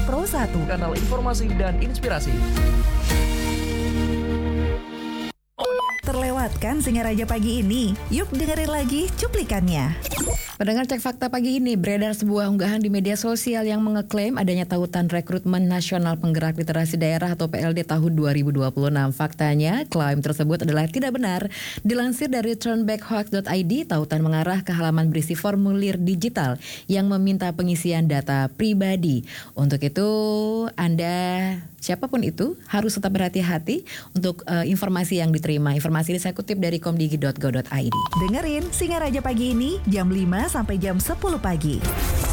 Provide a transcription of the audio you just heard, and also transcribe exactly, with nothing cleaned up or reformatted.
Pro satu, kanal informasi dan inspirasi. Terlewatkan Singaraja pagi ini? Yuk dengerin lagi cuplikannya. Pendengar Cek Fakta pagi ini, beredar sebuah unggahan di media sosial yang mengeklaim adanya tautan rekrutmen nasional penggerak literasi daerah atau P L D tahun dua ribu dua puluh enam. Faktanya, klaim tersebut adalah tidak benar. Dilansir dari turnbackhoax dot i d, tautan mengarah ke halaman berisi formulir digital yang meminta pengisian data pribadi. Untuk itu, Anda, siapapun itu, harus tetap berhati-hati untuk uh, informasi yang diterima. Informasi ini saya kutip dari komdigi dot go dot i d. Dengerin Singaraja pagi ini jam lima sampai jam sepuluh pagi.